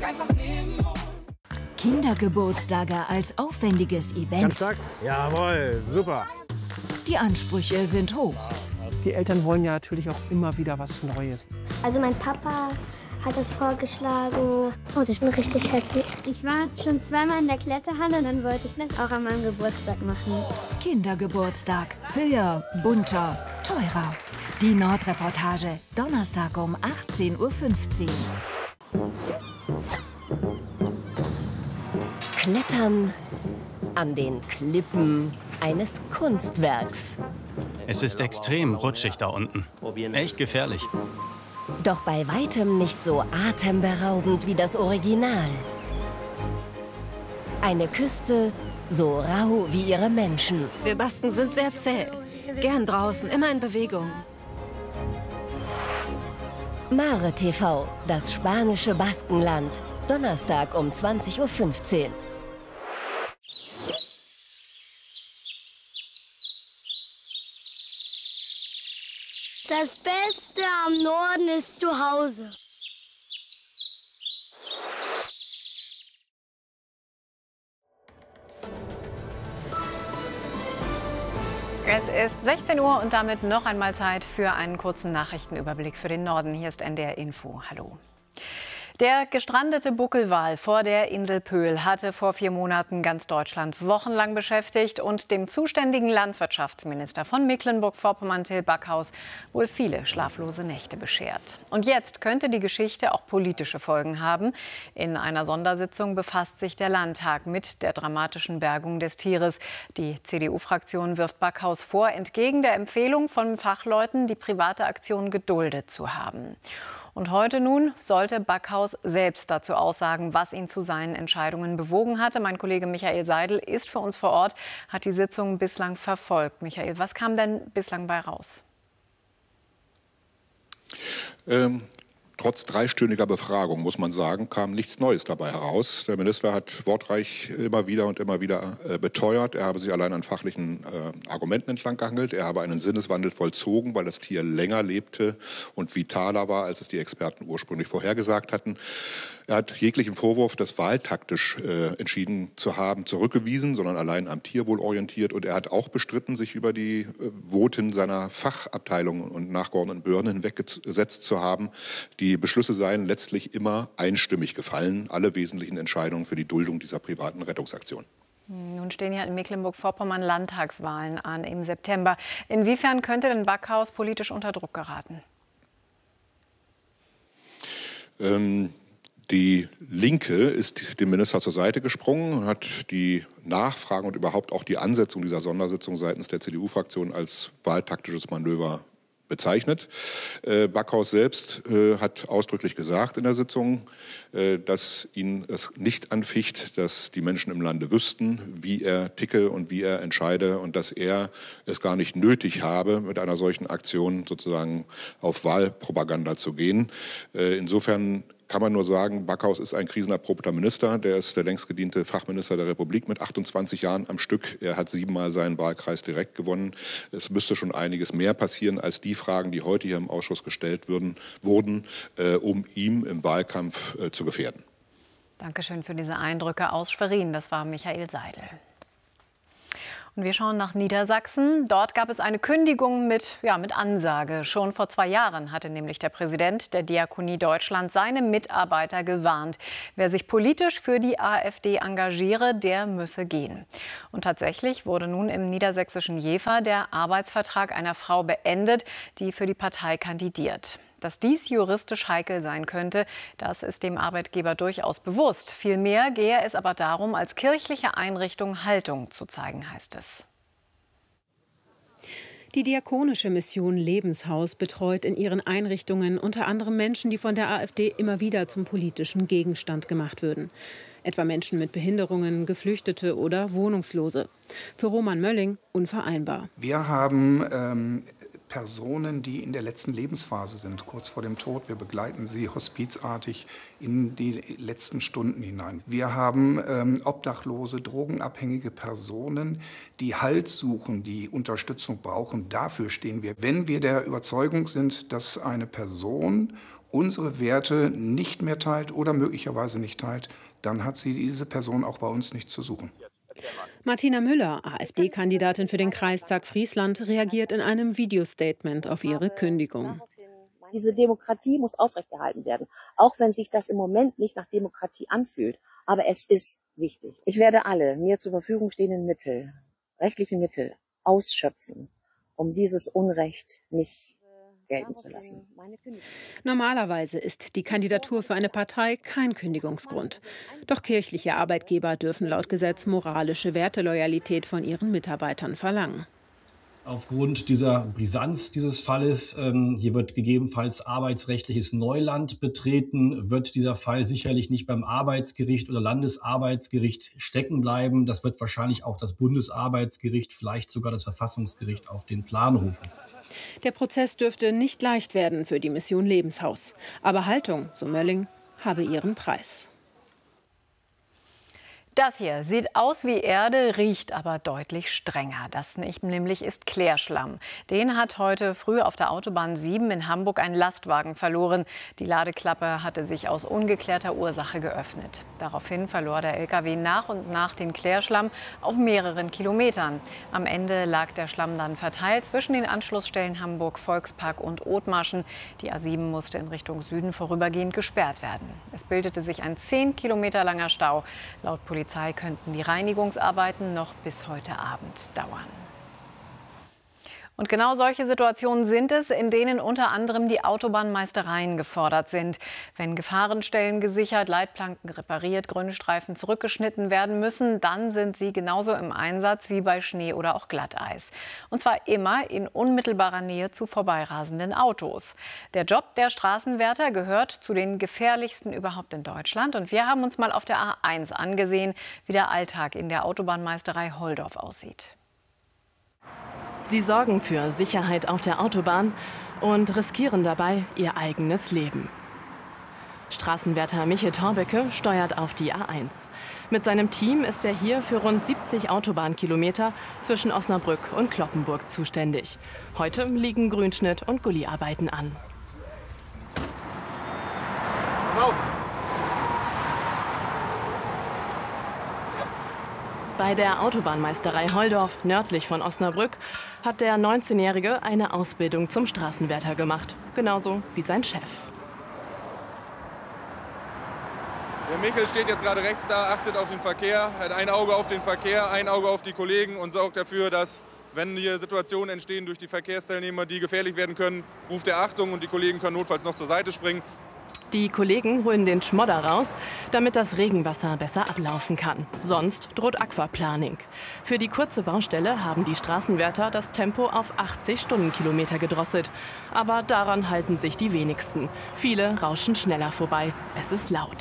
einfach nehmen muss. Kindergeburtstage als aufwendiges Event. Ganz stark. Jawohl, super. Die Ansprüche sind hoch. Die Eltern wollen ja natürlich auch immer wieder was Neues. Also mein Papa hat es vorgeschlagen und ich bin richtig happy. Ich war schon zweimal in der Kletterhalle und dann wollte ich das auch an meinem Geburtstag machen. Kindergeburtstag. Höher, bunter, teurer. Die Nordreportage. Donnerstag um 18:15 Uhr. Klettern an den Klippen eines Kunstwerks. Es ist extrem rutschig da unten. Echt gefährlich. Doch bei weitem nicht so atemberaubend wie das Original. Eine Küste so rau wie ihre Menschen. Wir Basken sind sehr zäh. Gern draußen, immer in Bewegung. Mare TV, das spanische Baskenland. Donnerstag um 20:15 Uhr. Das Beste am Norden ist zu Hause. Es ist 16 Uhr und damit noch einmal Zeit für einen kurzen Nachrichtenüberblick für den Norden. Hier ist NDR Info. Hallo. Der gestrandete Buckelwal vor der Insel Pöhl hatte vor 4 Monaten ganz Deutschland wochenlang beschäftigt und dem zuständigen Landwirtschaftsminister von Mecklenburg-Vorpommern, Till Backhaus, wohl viele schlaflose Nächte beschert. Und jetzt könnte die Geschichte auch politische Folgen haben. In einer Sondersitzung befasst sich der Landtag mit der dramatischen Bergung des Tieres. Die CDU-Fraktion wirft Backhaus vor, entgegen der Empfehlung von Fachleuten die private Aktion geduldet zu haben. Und heute nun sollte Backhaus selbst dazu aussagen, was ihn zu seinen Entscheidungen bewogen hatte. Mein Kollege Michael Seidel ist für uns vor Ort, hat die Sitzung bislang verfolgt. Michael, was kam denn bislang bei raus? Trotz dreistündiger Befragung, muss man sagen, kam nichts Neues dabei heraus. Der Minister hat wortreich immer wieder beteuert, er habe sich allein an fachlichen Argumenten entlang gehangelt. Er habe einen Sinneswandel vollzogen, weil das Tier länger lebte und vitaler war, als es die Experten ursprünglich vorhergesagt hatten. Er hat jeglichen Vorwurf, das wahltaktisch entschieden zu haben, zurückgewiesen, sondern allein am Tierwohl orientiert. Und er hat auch bestritten, sich über die Voten seiner Fachabteilungen und nachgeordneten Behörden hinweggesetzt zu haben. Die Beschlüsse seien letztlich immer einstimmig gefallen, alle wesentlichen Entscheidungen für die Duldung dieser privaten Rettungsaktion. Nun stehen ja in Mecklenburg-Vorpommern Landtagswahlen an im September. Inwiefern könnte denn Backhaus politisch unter Druck geraten? Die Linke ist dem Minister zur Seite gesprungen und hat die Nachfragen und überhaupt auch die Ansetzung dieser Sondersitzung seitens der CDU-Fraktion als wahltaktisches Manöver bezeichnet. Backhaus selbst hat ausdrücklich gesagt in der Sitzung, dass ihn es nicht anficht, dass die Menschen im Lande wüssten, wie er ticke und wie er entscheide und dass er es gar nicht nötig habe, mit einer solchen Aktion sozusagen auf Wahlpropaganda zu gehen. Insofern kann man nur sagen, Backhaus ist ein krisenerprobter Minister. Der ist der längst gediente Fachminister der Republik mit 28 Jahren am Stück. Er hat 7-mal seinen Wahlkreis direkt gewonnen. Es müsste schon einiges mehr passieren als die Fragen, die heute hier im Ausschuss gestellt wurden, um ihn im Wahlkampf zu gefährden. Dankeschön für diese Eindrücke aus Schwerin. Das war Michael Seidel. Und wir schauen nach Niedersachsen. Dort gab es eine Kündigung mit Ansage. Schon vor 2 Jahren hatte nämlich der Präsident der Diakonie Deutschland seine Mitarbeiter gewarnt. Wer sich politisch für die AfD engagiere, der müsse gehen. Und tatsächlich wurde nun im niedersächsischen Jever der Arbeitsvertrag einer Frau beendet, die für die Partei kandidiert. Dass dies juristisch heikel sein könnte, das ist dem Arbeitgeber durchaus bewusst. Vielmehr gehe es aber darum, als kirchliche Einrichtung Haltung zu zeigen, heißt es. Die diakonische Mission Lebenshaus betreut in ihren Einrichtungen unter anderem Menschen, die von der AfD immer wieder zum politischen Gegenstand gemacht würden. Etwa Menschen mit Behinderungen, Geflüchtete oder Wohnungslose. Für Roman Mölling unvereinbar. Wir haben Personen, die in der letzten Lebensphase sind, kurz vor dem Tod. Wir begleiten sie hospizartig in die letzten Stunden hinein. Wir haben obdachlose, drogenabhängige Personen, die Halt suchen, die Unterstützung brauchen. Dafür stehen wir. Wenn wir der Überzeugung sind, dass eine Person unsere Werte nicht mehr teilt oder möglicherweise nicht teilt, dann hat sie diese Person auch bei uns nicht zu suchen. Martina Müller, AfD-Kandidatin für den Kreistag Friesland, reagiert in einem Videostatement auf ihre Kündigung. Diese Demokratie muss aufrechterhalten werden, auch wenn sich das im Moment nicht nach Demokratie anfühlt. Aber es ist wichtig. Ich werde alle mir zur Verfügung stehenden Mittel, rechtliche Mittel, ausschöpfen, um dieses Unrecht nicht gelten zu lassen. Normalerweise ist die Kandidatur für eine Partei kein Kündigungsgrund. Doch kirchliche Arbeitgeber dürfen laut Gesetz moralische Werteloyalität von ihren Mitarbeitern verlangen. Aufgrund dieser Brisanz dieses Falles, hier wird gegebenenfalls arbeitsrechtliches Neuland betreten, wird dieser Fall sicherlich nicht beim Arbeitsgericht oder Landesarbeitsgericht stecken bleiben. Das wird wahrscheinlich auch das Bundesarbeitsgericht, vielleicht sogar das Verfassungsgericht auf den Plan rufen. Der Prozess dürfte nicht leicht werden für die Mission Lebenshaus. Aber Haltung, so Mölling, habe ihren Preis. Das hier sieht aus wie Erde, riecht aber deutlich strenger. Das nämlich ist Klärschlamm. Den hat heute früh auf der Autobahn 7 in Hamburg ein Lastwagen verloren. Die Ladeklappe hatte sich aus ungeklärter Ursache geöffnet. Daraufhin verlor der LKW nach und nach den Klärschlamm auf mehreren Kilometern. Am Ende lag der Schlamm dann verteilt zwischen den Anschlussstellen Hamburg, Volkspark und Othmarschen. Die A7 musste in Richtung Süden vorübergehend gesperrt werden. Es bildete sich ein 10 Kilometer langer Stau. Laut Polizei könnten die Reinigungsarbeiten noch bis heute Abend dauern. Und genau solche Situationen sind es, in denen unter anderem die Autobahnmeistereien gefordert sind. Wenn Gefahrenstellen gesichert, Leitplanken repariert, Grünstreifen zurückgeschnitten werden müssen, dann sind sie genauso im Einsatz wie bei Schnee oder auch Glatteis. Und zwar immer in unmittelbarer Nähe zu vorbeirasenden Autos. Der Job der Straßenwärter gehört zu den gefährlichsten überhaupt in Deutschland. Und wir haben uns mal auf der A1 angesehen, wie der Alltag in der Autobahnmeisterei Holdorf aussieht. Sie sorgen für Sicherheit auf der Autobahn und riskieren dabei ihr eigenes Leben. Straßenwärter Michael Torbecke steuert auf die A1. Mit seinem Team ist er hier für rund 70 Autobahnkilometer zwischen Osnabrück und Cloppenburg zuständig. Heute liegen Grünschnitt und Gulliarbeiten an. Bei der Autobahnmeisterei Holdorf, nördlich von Osnabrück, hat der 19-Jährige eine Ausbildung zum Straßenwärter gemacht. Genauso wie sein Chef. Der Michael steht jetzt gerade rechts da, achtet auf den Verkehr, hat ein Auge auf den Verkehr, ein Auge auf die Kollegen und sorgt dafür, dass, wenn hier Situationen entstehen durch die Verkehrsteilnehmer, die gefährlich werden können, ruft er Achtung und die Kollegen können notfalls noch zur Seite springen. Die Kollegen holen den Schmodder raus, damit das Regenwasser besser ablaufen kann. Sonst droht Aquaplaning. Für die kurze Baustelle haben die Straßenwärter das Tempo auf 80 Stundenkilometer gedrosselt. Aber daran halten sich die wenigsten. Viele rauschen schneller vorbei. Es ist laut.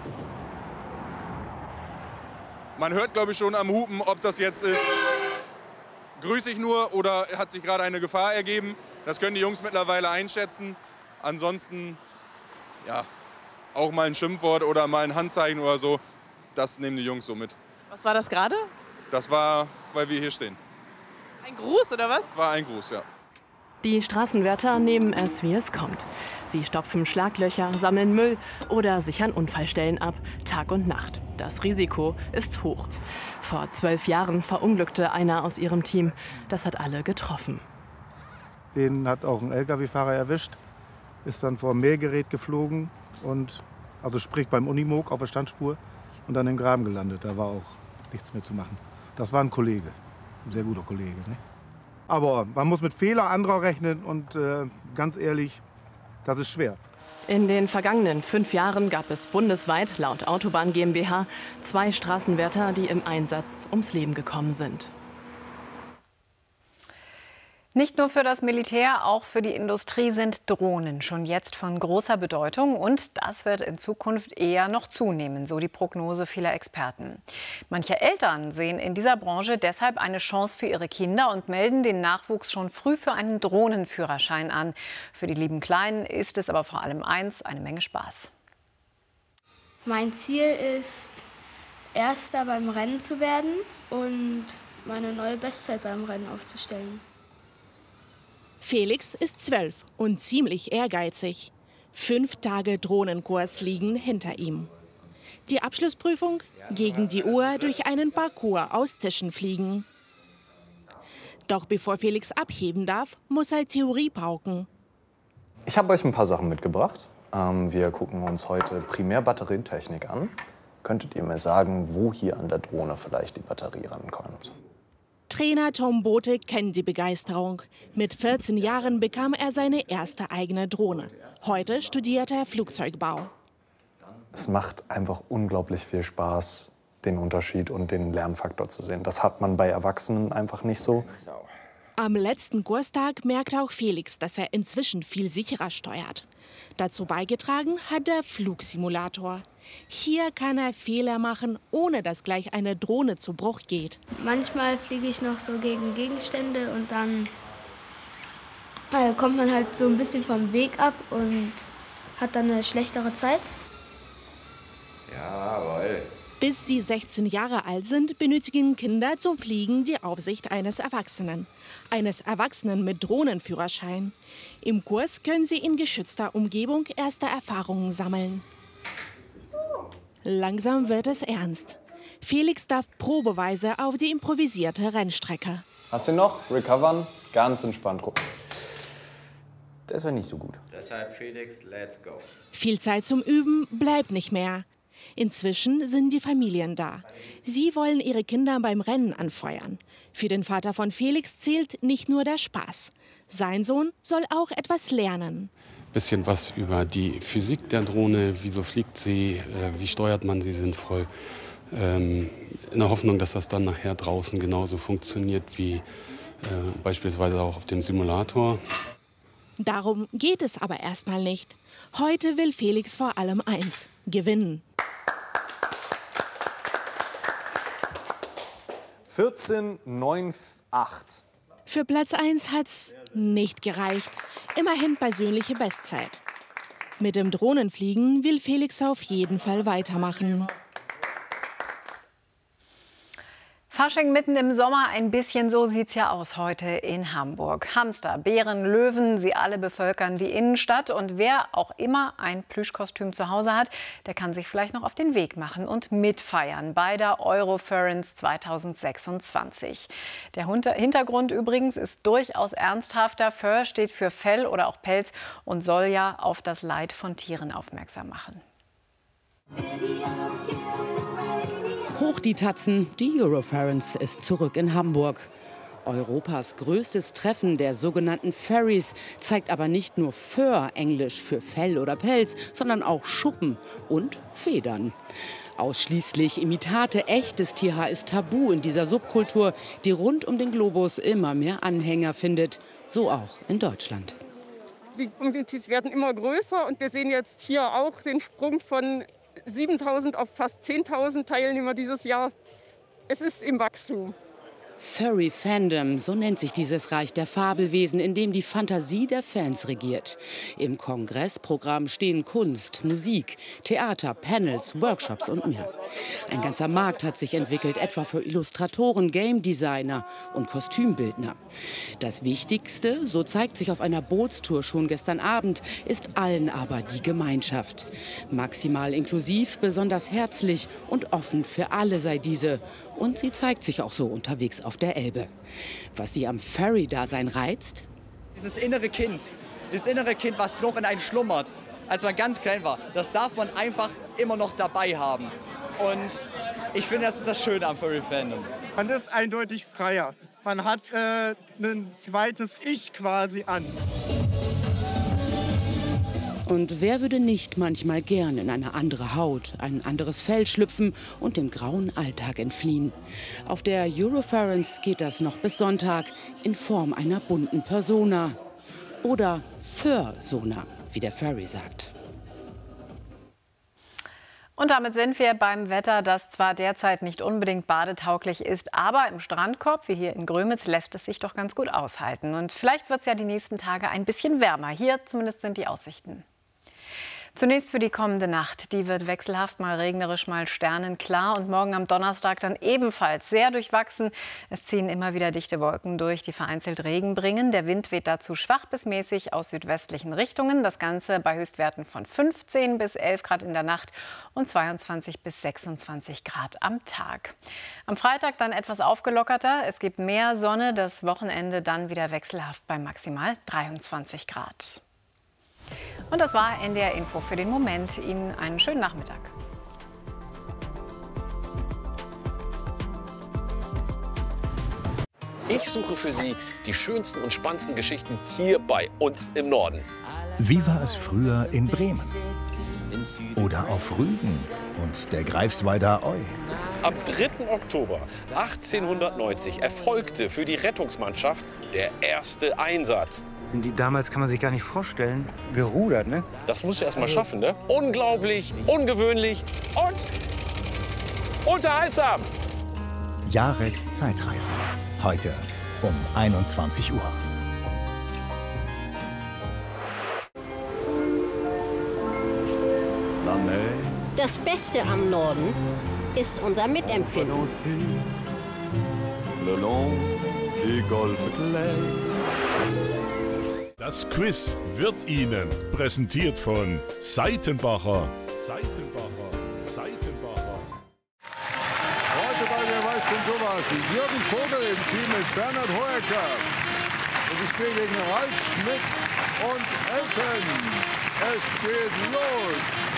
Man hört, glaube ich, schon am Hupen, ob das jetzt ist, grüße ich nur oder hat sich gerade eine Gefahr ergeben. Das können die Jungs mittlerweile einschätzen. Ansonsten ja, auch mal ein Schimpfwort oder mal ein Handzeichen oder so, das nehmen die Jungs so mit. Was war das gerade? Das war, weil wir hier stehen. Ein Gruß oder was? Das war ein Gruß, ja. Die Straßenwärter nehmen es, wie es kommt. Sie stopfen Schlaglöcher, sammeln Müll oder sichern Unfallstellen ab, Tag und Nacht. Das Risiko ist hoch. Vor 12 Jahren verunglückte einer aus ihrem Team. Das hat alle getroffen. Den hat auch ein Lkw-Fahrer erwischt. Ist dann vor ein Mähgerät geflogen und also sprich beim Unimog auf der Standspur und dann im Graben gelandet. Da war auch nichts mehr zu machen. Das war ein Kollege, ein sehr guter Kollege. Ne? Aber man muss mit Fehlern anderer rechnen und ganz ehrlich, das ist schwer. In den vergangenen 5 Jahren gab es bundesweit, laut Autobahn GmbH, 2 Straßenwärter, die im Einsatz ums Leben gekommen sind. Nicht nur für das Militär, auch für die Industrie sind Drohnen schon jetzt von großer Bedeutung. Und das wird in Zukunft eher noch zunehmen, so die Prognose vieler Experten. Manche Eltern sehen in dieser Branche deshalb eine Chance für ihre Kinder und melden den Nachwuchs schon früh für einen Drohnenführerschein an. Für die lieben Kleinen ist es aber vor allem eins, eine Menge Spaß. Mein Ziel ist, Erster beim Rennen zu werden und meine neue Bestzeit beim Rennen aufzustellen. Felix ist 12 und ziemlich ehrgeizig. 5 Tage Drohnenkurs liegen hinter ihm. Die Abschlussprüfung: gegen die Uhr durch einen Parcours aus Tischen fliegen. Doch bevor Felix abheben darf, muss er Theorie pauken. Ich habe euch ein paar Sachen mitgebracht. Wir gucken uns heute primär Batterientechnik an. Könntet ihr mir sagen, wo hier an der Drohne vielleicht die Batterie rankommt? Trainer Tom Bote kennt die Begeisterung. Mit 14 Jahren bekam er seine erste eigene Drohne. Heute studiert er Flugzeugbau. Es macht einfach unglaublich viel Spaß, den Unterschied und den Lernfaktor zu sehen. Das hat man bei Erwachsenen einfach nicht so. Am letzten Kurstag merkt auch Felix, dass er inzwischen viel sicherer steuert. Dazu beigetragen hat der Flugsimulator. Hier kann er Fehler machen, ohne dass gleich eine Drohne zu Bruch geht. Manchmal fliege ich noch so gegen Gegenstände und dann kommt man halt so ein bisschen vom Weg ab und hat dann eine schlechtere Zeit. Jawohl. Bis sie 16 Jahre alt sind, benötigen Kinder zum Fliegen die Aufsicht eines Erwachsenen. Eines Erwachsenen mit Drohnenführerschein. Im Kurs können sie in geschützter Umgebung erste Erfahrungen sammeln. Langsam wird es ernst. Felix darf probeweise auf die improvisierte Rennstrecke. Hast du noch? Recovern, ganz entspannt. Das war nicht so gut. Deshalb Felix, let's go. Viel Zeit zum Üben bleibt nicht mehr. Inzwischen sind die Familien da. Sie wollen ihre Kinder beim Rennen anfeuern. Für den Vater von Felix zählt nicht nur der Spaß. Sein Sohn soll auch etwas lernen. Bisschen was über die Physik der Drohne, wieso fliegt sie, wie steuert man sie sinnvoll. In der Hoffnung, dass das dann nachher draußen genauso funktioniert wie beispielsweise auch auf dem Simulator. Darum geht es aber erstmal nicht. Heute will Felix vor allem eins: gewinnen. 14,98. Für Platz 1 hat's nicht gereicht. Immerhin persönliche Bestzeit. Mit dem Drohnenfliegen will Felix auf jeden Fall weitermachen. Fasching mitten im Sommer, ein bisschen so sieht's ja aus heute in Hamburg. Hamster, Bären, Löwen, sie alle bevölkern die Innenstadt. Und wer auch immer ein Plüschkostüm zu Hause hat, der kann sich vielleicht noch auf den Weg machen und mitfeiern bei der Eurofurence 2026. Der Hintergrund übrigens ist durchaus ernsthafter. Fur steht für Fell oder auch Pelz und soll ja auf das Leid von Tieren aufmerksam machen. Hoch die Tatzen, die Eurofurence ist zurück in Hamburg. Europas größtes Treffen der sogenannten Furries zeigt aber nicht nur Fur, englisch für Fell oder Pelz, sondern auch Schuppen und Federn. Ausschließlich Imitate, echtes Tierhaar ist tabu in dieser Subkultur, die rund um den Globus immer mehr Anhänger findet, so auch in Deutschland. Die Communities werden immer größer und wir sehen jetzt hier auch den Sprung von 7.000 auf fast 10.000 Teilnehmer dieses Jahr. Es ist im Wachstum. Furry Fandom, so nennt sich dieses Reich der Fabelwesen, in dem die Fantasie der Fans regiert. Im Kongressprogramm stehen Kunst, Musik, Theater, Panels, Workshops und mehr. Ein ganzer Markt hat sich entwickelt, etwa für Illustratoren, Game Designer und Kostümbildner. Das Wichtigste, so zeigt sich auf einer Bootstour schon gestern Abend, ist allen aber die Gemeinschaft. Maximal inklusiv, besonders herzlich und offen für alle sei diese. Und sie zeigt sich auch so unterwegs auf der Elbe. Was sie am Furry-Dasein reizt? Dieses innere Kind, was noch in einem schlummert, als man ganz klein war, das darf man einfach immer noch dabei haben. Und ich finde, das ist das Schöne am Furry-Fandom. Man ist eindeutig freier. Man hat ein zweites Ich quasi an. Und wer würde nicht manchmal gern in eine andere Haut, ein anderes Fell schlüpfen und dem grauen Alltag entfliehen? Auf der Eurofurence geht das noch bis Sonntag in Form einer bunten Persona. Oder Fursona, wie der Furry sagt. Und damit sind wir beim Wetter, das zwar derzeit nicht unbedingt badetauglich ist, aber im Strandkorb, wie hier in Grömitz, lässt es sich doch ganz gut aushalten. Und vielleicht wird es ja die nächsten Tage ein bisschen wärmer. Hier zumindest sind die Aussichten. Zunächst für die kommende Nacht. Die wird wechselhaft, mal regnerisch, mal sternenklar. Und morgen am Donnerstag dann ebenfalls sehr durchwachsen. Es ziehen immer wieder dichte Wolken durch, die vereinzelt Regen bringen. Der Wind weht dazu schwach bis mäßig aus südwestlichen Richtungen. Das Ganze bei Höchstwerten von 15 bis 11 Grad in der Nacht und 22 bis 26 Grad am Tag. Am Freitag dann etwas aufgelockerter. Es gibt mehr Sonne. Das Wochenende dann wieder wechselhaft bei maximal 23 Grad. Und das war NDR Info für den Moment. Ihnen einen schönen Nachmittag. Ich suche für Sie die schönsten und spannendsten Geschichten hier bei uns im Norden. Wie war es früher in Bremen? Oder auf Rügen und der Greifswalder Eu? Am 3. Oktober 1890 erfolgte für die Rettungsmannschaft der erste Einsatz. Sind die damals, kann man sich gar nicht vorstellen, gerudert, ne? Das musst du erst mal schaffen, ne? Unglaublich, ungewöhnlich und unterhaltsam. Jareks Zeitreise. Heute um 21 Uhr. Das Beste am Norden ist unser Mitempfinden. Das Quiz wird Ihnen präsentiert von Seitenbacher. Heute bei Wer weiß denn sowas? Jürgen Vogel im Team mit Bernhard Hoeker. Und ich spiele gegen Ralf Schmitz und Elton. Es geht los.